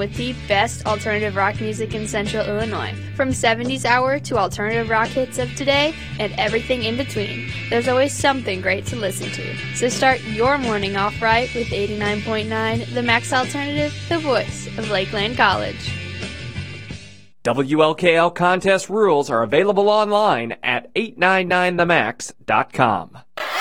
with the best alternative rock music in Central Illinois. From 70s hour to alternative rock hits of today and everything in between, there's always something great to listen to. So start your morning off right with 89.9 The Max Alternative, the voice of Lakeland College. WLKL contest rules are available online at 899themax.com.